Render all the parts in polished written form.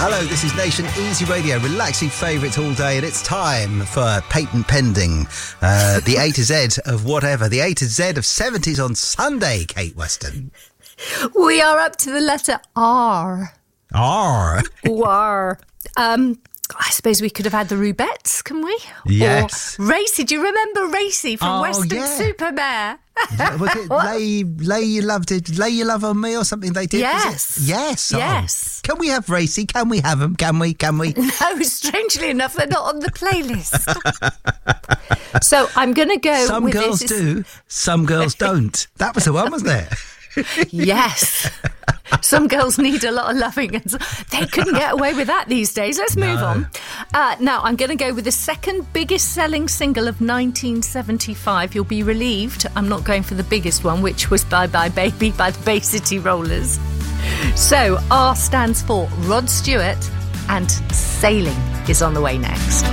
Hello, this is Nation Easy Radio, relaxing favourites all day, and it's time for Patent Pending, the A to Z of whatever, the A to Z of 70s on Sunday, Kate Weston. We are up to the letter R. R. R. I suppose we could have had the Rubettes, can we? Yes. Or Racy. Do you remember Racy from Western Supermare? Was it lay your love on me or something they did? Yes. Yes. Yes. Can we have Racy? Can we have them? Can we? No, strangely enough, they're not on the playlist. So I'm going to go Some with girls do, some girls don't. That was the one, wasn't it? Yes. Some girls need a lot of loving, and they couldn't get away with that these days. Let's move on. Now, I'm going to go with the second biggest selling single of 1975. You'll be relieved I'm not going for the biggest one, which was Bye Bye Baby by the Bay City Rollers. So, R stands for Rod Stewart, and Sailing is on the way next.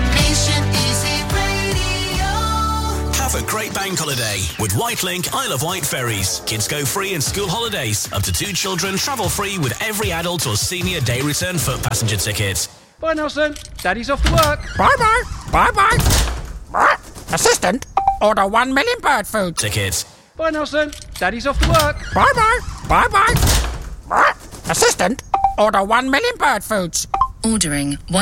Have a great bank holiday with Whitelink Isle of Wight ferries. Kids go free in school holidays. Up to 2 children travel free with every adult or senior day return foot passenger ticket. Bye, Nelson. Daddy's off to work. Bye-bye. Bye-bye. Assistant, order 1 million bird food. Ticket. Bye, Nelson. Daddy's off to work. Bye-bye. Bye-bye. Assistant, order 1 million bird foods. Ordering